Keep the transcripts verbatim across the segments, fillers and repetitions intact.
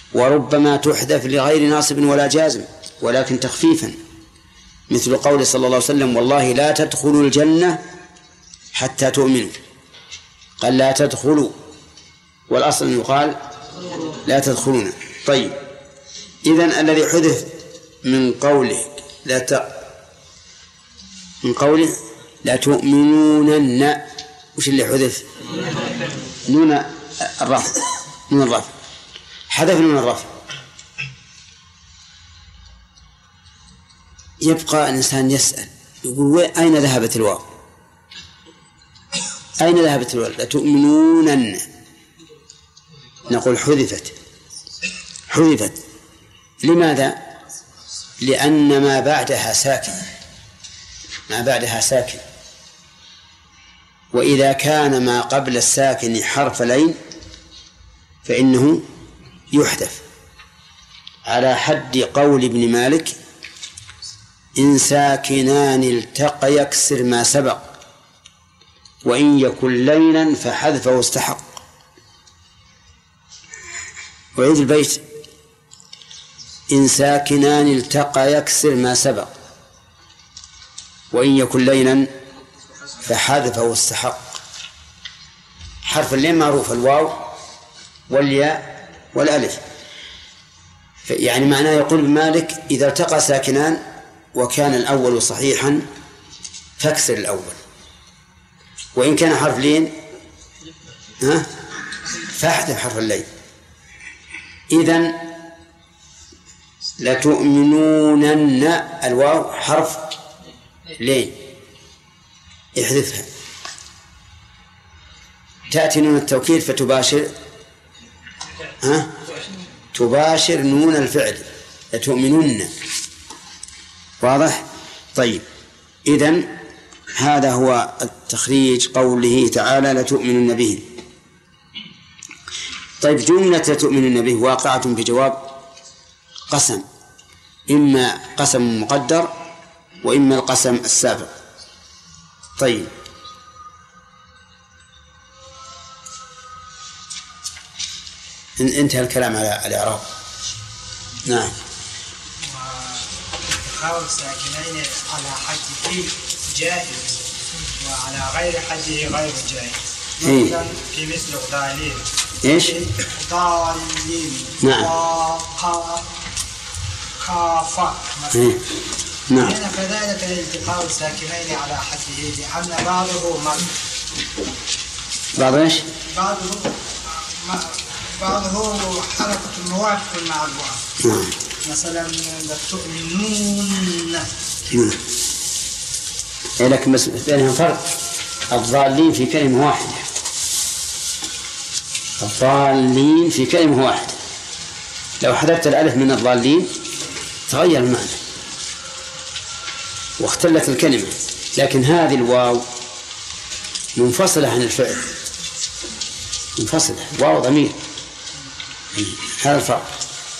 وربما تحذف لغير ناصب ولا جازم ولكن تخفيفا، مثل قول صلى الله عليه وسلم: والله لا تدخلوا الجنة حتى تؤمنوا. قال لا تدخلوا، والأصل أن يقال لا تدخلون. طيب، إذن الذي حذف من قوله لا ت... من قوله لا تؤمنونن، وش اللي حذف؟ نون الرفع. نون الرفع حذف نون الرفع. يبقى الإنسان يسأل يقول: أين ذهبت الواو؟ أين ذهبت الواو؟ لا تؤمنونن. نقول حذفت. حذفت لماذا؟ لأن ما بعدها ساكن. ما بعدها ساكن، وإذا كان ما قبل الساكن حرف لين فإنه يحذف، على حد قول ابن مالك: إن ساكنان التقى يكسر ما سبق، وإن يكن لينا فحذفه استحق. وعيد البيت: إن ساكنان التقى يكسر ما سبق، وإن يكن لينا فحذفه استحق. حرف اللين معروف: الواو والياء والألف. يعني معناه يقول ابن مالك: إذا التقى ساكنان وكان الأول صحيحا فاكسر الأول، وإن كان حرف لين ها فاحذف حرف اللين. إذن لتؤمنونن الواو حرف لين احذفها. تأتي نون التوكيد فتباشر ها تباشر نون الفعل لتؤمنون. واضح؟ طيب، إذن هذا هو التخريج قوله تعالى: لتؤمنن به. طيب، جملة لتؤمنن به واقعة بجواب قسم، إما قسم مقدر وإما القسم السابق. طيب، انتهى الكلام على الإعراب. نعم. واتخاذ ساكنين على حده جائز، وعلى غير حده غير جائز. إيه؟ في مثل ضالين. إيش؟ ضالين. نعم. كافة. إيه؟ نعم. هنا كذلك الالتقاء الساكنين على حده، لأن بعضه مد. بعض إيش؟ بعضه بعضه حركة موافق مع الواو. نعم. مثلا لتؤمنون. نعم. لكن بس بينهم فرق. الضالين في كلمة واحدة، الضالين في كلمة واحدة. لو حذفت الألف من الضالين تغير المعنى واختلت الكلمة، لكن هذه الواو منفصلة عن الفعل، منفصلة، واو ضمير. هذا الفرق.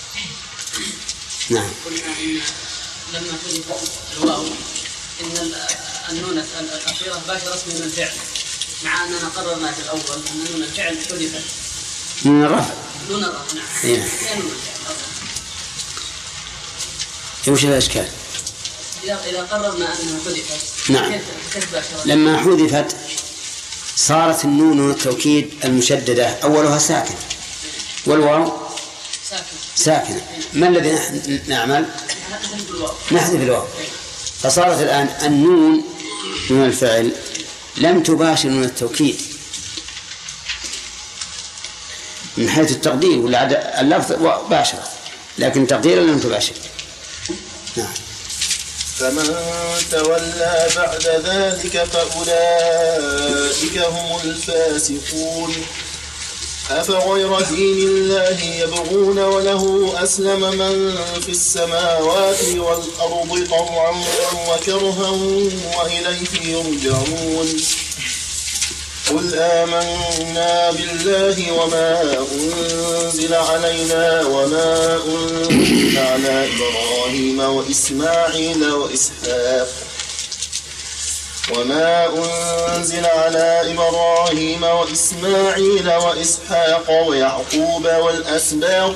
نعم. لما حذف الواو إن النون الأخيرة باشر اسم من الفعل، مع أننا قررنا في الأول أن نون الفعل حذفت. نون الرفع. نون الرفع. نعم. إيه. لا نون الفعل. وش الأشكال؟ إذا إذا قررنا أنها حذفت. نعم. كيف باشر؟ لما حذفت صارت النون التوكيد المشددة أولها ساكن والواو ساكن. ساكنة. ما الذي نعمل؟ نحذف الواو. فصارت الآن النون من الفعل لم تباشر نون التوكيد من حيث التقدير، ولا اللفظ باشر لكن تقديرا لم تباشر. نعم. فمن تولى بعد ذلك فأولئك هم الفاسقون. أفغير دين الله يبغون وله أسلم من في السماوات والأرض طوعا وكرها وإليه يرجعون. قل آمنا بالله وما أنزل علينا وما أنزل على إبراهيم وإسماعيل وإسحاق وما أنزل على إبراهيم وإسماعيل وإسحاق ويعقوب والأسباط